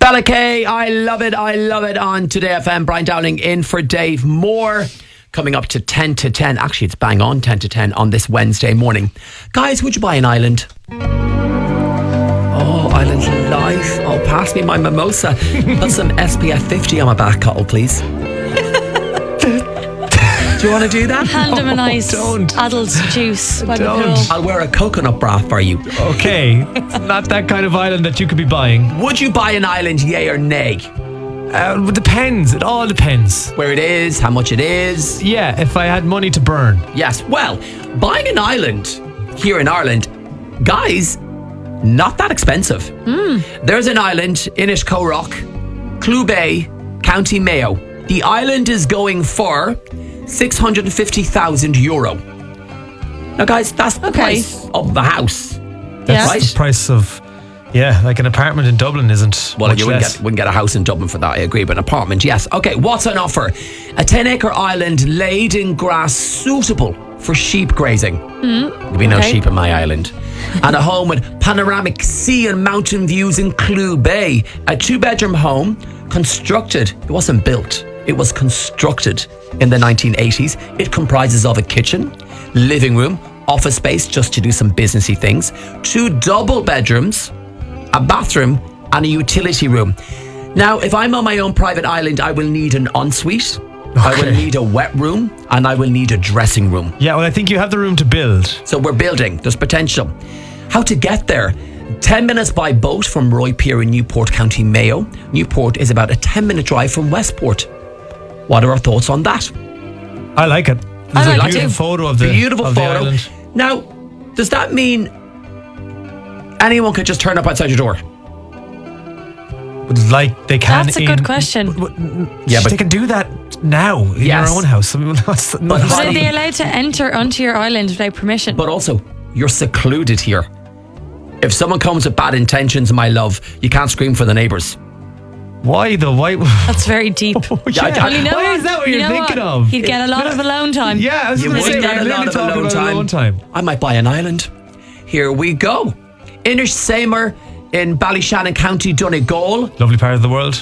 Bella K, I love it on Today FM. Brian Dowling in for Dave Moore. Coming up to 10 to 10. Actually, it's bang on 10 to 10 on this Wednesday morning. Guys, would you buy an island? Oh, island life. Oh, pass me my mimosa. Put some SPF 50 on my back, Cottle, please. Do you want to do that? Hand him a nice don't. adult juice by the Don't. pool. I'll wear a coconut bra for you. Okay, it's not that kind of island that you could be buying. Would you buy an island, yay or nay? It depends. It all depends. Where it is, how much it is. Yeah, if I had money to burn. Yes, well, buying an island here in Ireland, guys, not that expensive. There's an island in Inishcorak, Clew Bay, County Mayo. The island is going for €650,000. Now, guys, that's the price of the house. That's right? the price of, like an apartment in Dublin isn't Well, much you less. wouldn't get a house in Dublin for that, I agree, but an apartment, yes. Okay, what's on offer? A 10-acre island laid in grass suitable for sheep grazing. There'll be no sheep in my island. And a home with panoramic sea and mountain views in Clew Bay. A 2-bedroom home constructed. It wasn't built. It was constructed in the 1980s. It comprises of a kitchen, living room, office space just to do some businessy things, 2 double bedrooms, a bathroom and a utility room. Now, if I'm on my own private island, I will need an ensuite, I will need a wet room, and I will need a dressing room. Yeah, well, I think you have the room to build. So we're building. There's potential. How to get there? 10 minutes by boat from Roy Pier in Newport, County Mayo. Newport is about a 10-minute drive from Westport. What are our thoughts on that? I like it. I There's like a it beautiful too. photo of the Beautiful of the photo. island. Now, does that mean anyone could just turn up outside your door? Like they can. That's a good question. Yeah, but they can do that now in Yes. your own house. I mean, that's But But how- are they allowed to enter onto your island without permission? But also, you're secluded here. If someone comes with bad intentions, my love, you can't scream for the neighbours. why though? Why? That's very deep. Yeah, Well, you know why what? is that what You you're know thinking what? of? You'd get a lot of alone time. Yeah, I was You going to would say, get we're a literally lot of talking alone about time. alone time. I might buy an island. Here we go. Inishsamer in Ballyshannon, County Donegal. Lovely part of the world.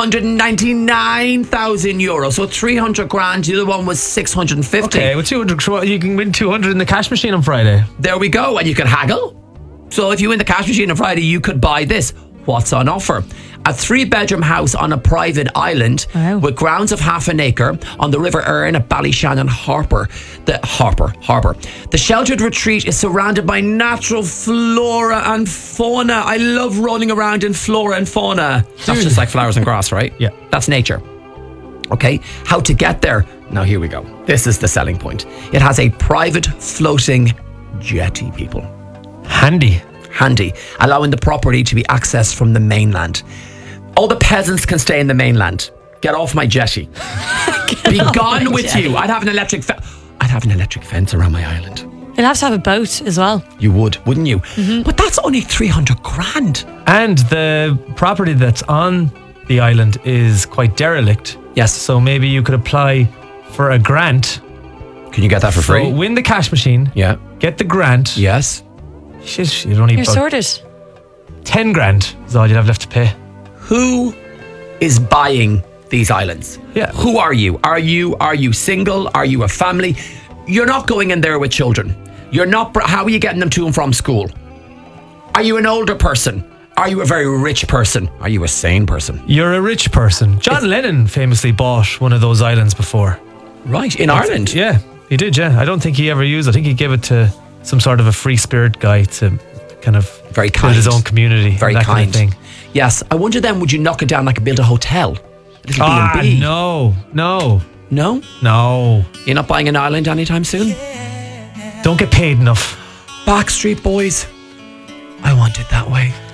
€299,000. So 300 grand. The other one was 650. Okay, with 200, you can win 200 in the cash machine on Friday. There we go. And you can haggle. So if you win the cash machine on Friday, you could buy this. What's on offer? A 3-bedroom house on a private island with grounds of half an acre on the River Erne at Ballyshannon Harbour. The sheltered retreat is surrounded by natural flora and fauna. I love rolling around in flora and fauna. That's just like flowers and grass, right? Yeah. That's nature. Okay, how to get there? Now here we go. This is the selling point. It has a private floating jetty, people. Handy. Allowing the property to be accessed from the mainland. All the peasants can stay in the mainland. Get off my jetty. Be gone with you. I'd have an electric fence around my island. They'll have to have a boat as well. You would, wouldn't you? But that's only 300 grand. And the property that's on the island is quite derelict. Yes. So maybe you could apply for a grant. Can you get that for So free? win the cash machine. Yeah. Get the grant. Yes. Shit, you'd only You're about sorted. 10 grand is all you'd have left to pay. Who is buying these islands? Yeah. Who are you? Are you single? Are you a family? You're not going in there with children. You're not. How are you getting them to and from school? Are you an older person? Are you a very rich person? Are you a sane person? You're a rich person. John Lennon famously bought one of those islands before. Right, in Ireland. Yeah, he did, yeah. I don't think he ever used it. I think he gave it to some sort of a free spirit guy to kind of Very build kind. his own community. Very that kind. kind of thing. Yes, I wonder then, would you knock it down like build a hotel? A little B&B? No. No? You're not buying an island anytime soon? Don't get paid enough. Backstreet Boys. I want it that way.